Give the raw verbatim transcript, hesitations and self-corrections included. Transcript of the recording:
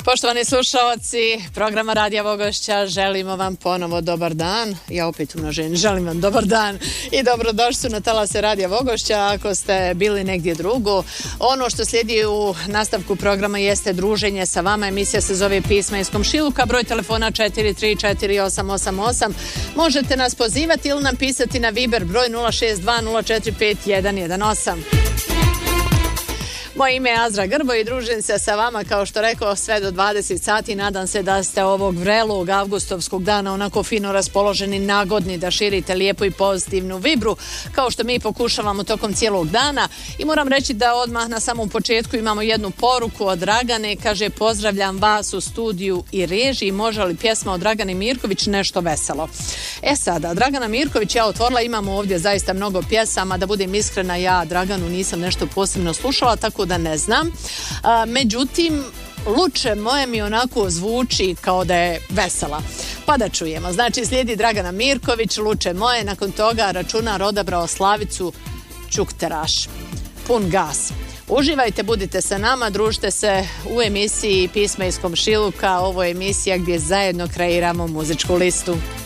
Poštovani slušalci programa Radija Vogošća, želimo vam ponovo dobar dan. Ja opet u množini želim vam dobar dan i dobrodošli na talase Radija Vogošća. Ako ste bili negdje drugo, ono što slijedi u nastavku programa jeste druženje sa vama. Emisija se zove Pisma iz komšiluka, broj telefona četiri tri četiri osam osam osam. Možete nas pozivati ili nam pisati na Viber broj nula šest dva nula četiri pet jedan jedan osam. Moje ime je Azra Grbo i družim se sa vama, kao što rekao, sve do dvadeset sati. Nadam se da ste ovog vrelog avgustovskog dana onako fino raspoloženi, nagodni, da širite lijepu i pozitivnu vibru, kao što mi pokušavamo tokom cijelog dana. I moram reći da odmah na samom početku imamo jednu poruku od Dragane. Kaže: pozdravljam vas u studiju i režiji, može li pjesma od Dragane Mirković nešto veselo? E sada, Dragana Mirković ja otvorila, imamo ovdje zaista mnogo pjesama, da budem iskrena, ja Draganu nisam nešto posebno slušala, tako da ne znam. A, međutim, Luče moje mi onako zvuči kao da je vesela. Pa da čujemo. Znači, slijedi Dragana Mirković, Luče moje, nakon toga Računar odabrao Slavicu Čukteraš. Pun gas. Uživajte, budite sa nama, družite se u emisiji Pisma iz komšiluka. Ovo je emisija gdje zajedno kreiramo muzičku listu.